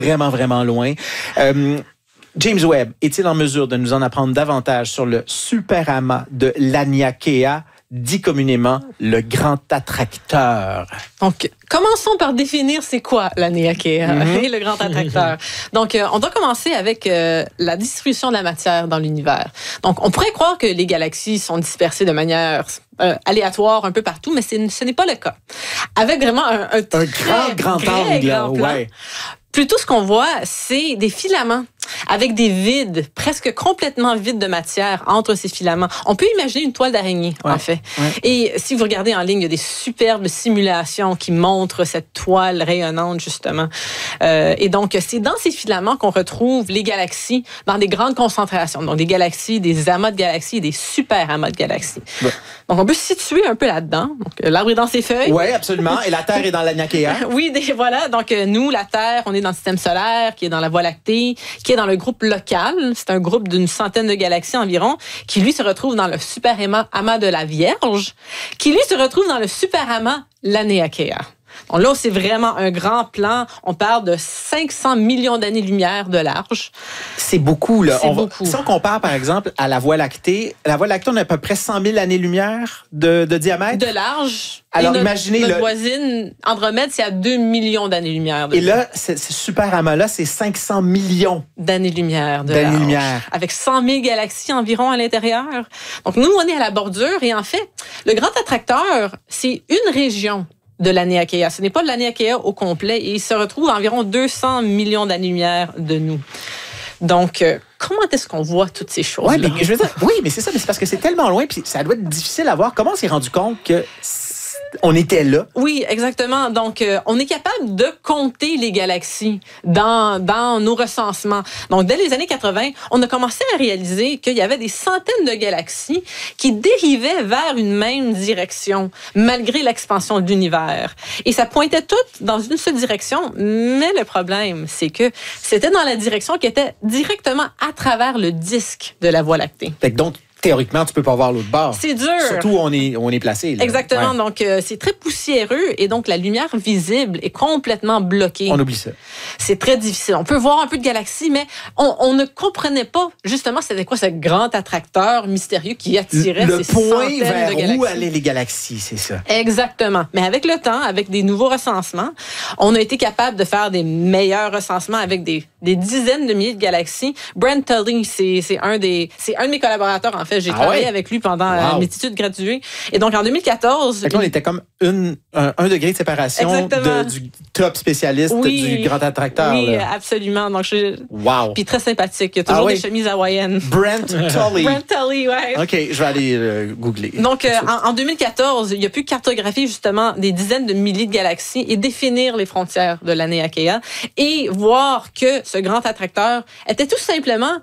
vraiment, vraiment loin. James Webb est-il en mesure de nous en apprendre davantage sur le super amas de Laniakea, dit communément le grand attracteur? Donc, commençons par définir c'est quoi Laniakea et le grand attracteur. Donc, on doit commencer avec la distribution de la matière dans l'univers. Donc, on pourrait croire que les galaxies sont dispersées de manière aléatoire un peu partout, mais ce n'est pas le cas. Avec vraiment un grand angle, ouais. Plutôt, ce qu'on voit, c'est des filaments avec des vides, presque complètement vides de matière entre ces filaments. On peut imaginer une toile d'araignée, en fait. Ouais. Et si vous regardez en ligne, il y a des superbes simulations qui montrent cette toile rayonnante, justement. Et donc, c'est dans ces filaments qu'on retrouve les galaxies dans des grandes concentrations. Donc, des galaxies, des amas de galaxies et des super amas de galaxies. Ouais. Donc, on peut se situer un peu là-dedans. Donc, l'arbre est dans ses feuilles. Oui, absolument. Et la Terre est dans Laniakea. Oui, voilà. Donc, nous, la Terre, on est dans le système solaire, qui est dans la Voie lactée, qui est dans le groupe local. C'est un groupe d'une centaine de galaxies environ, qui, lui, se retrouve dans le super amas de la Vierge, qui, lui, se retrouve dans le super amas Laniakea. Donc là, c'est vraiment un grand plan. On parle de 500 millions d'années-lumière de large. C'est beaucoup, là. Beaucoup. Si on compare, par exemple, à la Voie lactée, on a à peu près 100 000 années-lumière de diamètre. De large. Alors, imaginez... Notre voisine, Andromède, c'est à 2 millions d'années-lumière. Et là, ce super amas-là, c'est 500 millions d'années-lumière de large. Avec 100 000 galaxies environ à l'intérieur. Donc, nous, on est à la bordure. Et en fait, le grand attracteur, c'est une région de Laniakea. Ce n'est pas Laniakea au complet et il se retrouve à environ 200 millions d'années-lumière de nous. Donc, comment est-ce qu'on voit toutes ces choses-là? Ouais, mais je veux dire, oui, mais c'est ça, mais c'est parce que c'est tellement loin puis ça doit être difficile à voir. Comment on s'est rendu compte que on était là? Oui, exactement. Donc, on est capable de compter les galaxies dans nos recensements. Donc, dès les années 80, on a commencé à réaliser qu'il y avait des centaines de galaxies qui dérivaient vers une même direction, malgré l'expansion de l'univers. Et ça pointait toutes dans une seule direction, mais le problème, c'est que c'était dans la direction qui était directement à travers le disque de la Voie lactée. Fait que donc, théoriquement, tu peux pas voir l'autre bord. C'est dur. Surtout où on est placé. Là. Exactement. Ouais. Donc, c'est très poussiéreux et donc la lumière visible est complètement bloquée. On oublie ça. C'est très difficile. On peut voir un peu de galaxies, mais on ne comprenait pas justement c'était quoi ce grand attracteur mystérieux qui attirait ces centaines de galaxies. Le point vers où allaient les galaxies, c'est ça. Exactement. Mais avec le temps, avec des nouveaux recensements, on a été capable de faire des meilleurs recensements avec des dizaines de milliers de galaxies. Brent Tully, c'est un de mes collaborateurs, en fait. J'ai travaillé avec lui pendant mes études graduées. Et donc, en 2014... Fait que là, on était comme un degré de séparation du top spécialiste du grand attracteur. Oui, là. Absolument. Donc, Puis très sympathique. Il y a toujours des chemises hawaïennes. Brent Tully. Brent Tully, ouais. OK, je vais aller googler. Donc, en 2014, il a pu cartographier justement des dizaines de milliers de galaxies et définir les frontières de Laniakea et voir que ce grand attracteur était tout simplement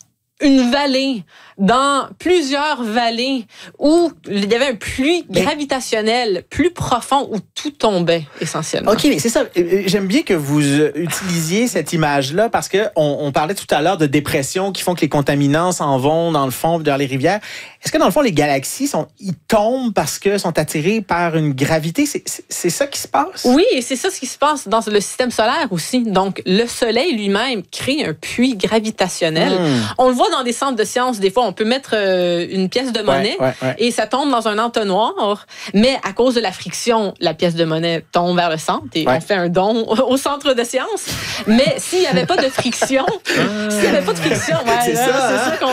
une vallée dans plusieurs vallées où il y avait un puits gravitationnel plus profond où tout tombait essentiellement. OK, mais c'est ça. J'aime bien que vous utilisiez cette image-là parce que on parlait tout à l'heure de dépressions qui font que les contaminants s'en vont dans le fond, dans les rivières. Est-ce que dans le fond, les galaxies, ils tombent parce que sont attirées par une gravité? C'est ça qui se passe? Oui, et c'est ça ce qui se passe dans le système solaire aussi. Donc, le Soleil lui-même crée un puits gravitationnel. On le voit dans des centres de sciences. Des fois, on peut mettre une pièce de monnaie et ça tombe dans un entonnoir. Mais à cause de la friction, la pièce de monnaie tombe vers le centre et on fait un don au centre de sciences. Mais s'il n'y avait pas de friction, c'est ça qu'on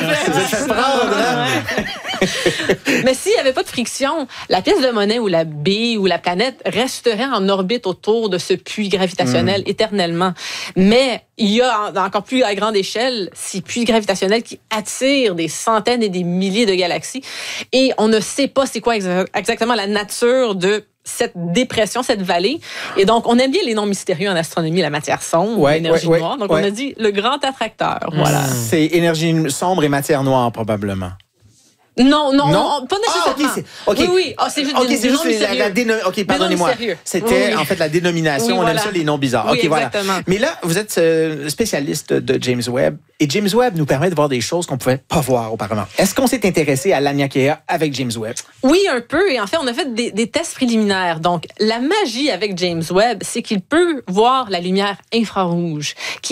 fait. Mais s'il n'y avait pas de friction, la pièce de monnaie ou la bille ou la planète resterait en orbite autour de ce puits gravitationnel éternellement. Mais il y a encore plus à grande échelle ces puits gravitationnels qui attirent des centaines et des milliers de galaxies. Et on ne sait pas c'est quoi exactement la nature de cette dépression, cette vallée. Et donc, on aime bien les noms mystérieux en astronomie, la matière sombre, l'énergie noire. Donc, on a dit le grand attracteur. Voilà. C'est énergie sombre et matière noire, probablement. Non, pas nécessairement. Oui. C'est juste OK, pardonnez-moi. C'était en fait la dénomination. On aime ça, les noms bizarres. Oui, OK, voilà. Mais là, vous êtes spécialiste de James Webb. Et James Webb nous permet de voir des choses qu'on ne pouvait pas voir auparavant. Est-ce qu'on s'est intéressé à Laniakea avec James Webb? Oui, un peu. Et en fait, on a fait des tests préliminaires. Donc, la magie avec James Webb, c'est qu'il peut voir la lumière infrarouge, qui